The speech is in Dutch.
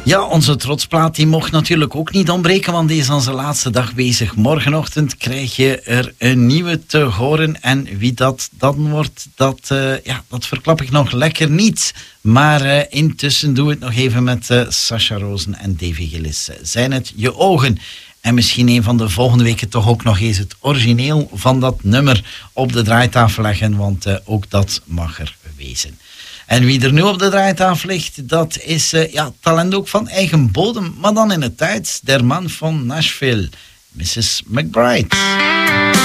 Ja, onze trotsplaat die mocht natuurlijk ook niet ontbreken, want die is onze laatste dag bezig. Morgenochtend krijg je er een nieuwe te horen. En wie dat dan wordt, dat verklap ik nog lekker niet. Maar intussen doe het nog even met Sascha Rozen en Davy Gillis. Zijn het je ogen? En misschien een van de volgende weken toch ook nog eens het origineel van dat nummer op de draaitafel leggen, want ook dat mag er wezen. En wie er nu op de draaitafel ligt, dat is talent ook van eigen bodem, maar dan in het Duits. Der man van Nashville, Mrs. McBride.